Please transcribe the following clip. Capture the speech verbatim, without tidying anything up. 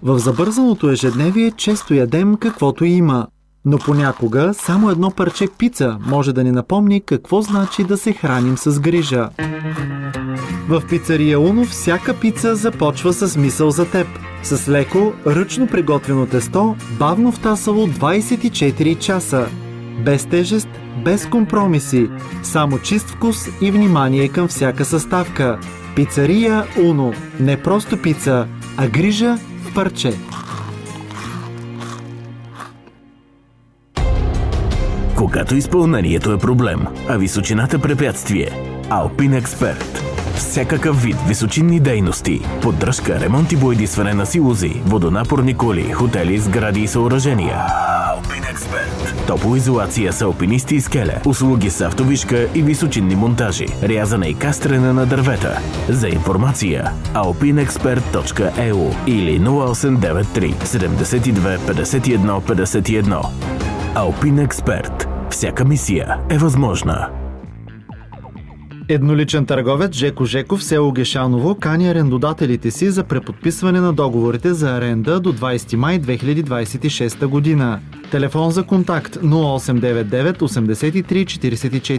В забързаното ежедневие често ядем каквото има, но понякога само едно парче пица може да ни напомни какво значи да се храним с грижа. В пицария Уно всяка пица започва с мисъл за теб. С леко, ръчно приготвено тесто, бавно втасало двайсет и четири часа. Без тежест, без компромиси, само чист вкус и внимание към всяка съставка. Пицария Уно. Не просто пица, а грижа в парче. Когато изпълнението е проблем, а височината препятствие, Alpine Expert. Всякакъв вид височинни дейности, поддръжка, ремонт и боядисване на силози, водонапорни кули, хотели, сгради и съоръжения. Alpine Expert. Топлоизолация с алпинисти и скеле, услуги с автовишка и височинни монтажи, рязане и кастрене на дървета. За информация alpine expert точка e u или нула осем девет три седемдесет и две петдесет и едно петдесет и едно. Alpine Expert. Всяка мисия е възможна. Едноличен търговец Жеко Жеков в село Гешаново кани арендодателите си за преподписване на договорите за аренда до двайсети май две хиляди двайсет и шеста година. Телефон за контакт нула осем девет девет осемдесет и три четирийсет и четири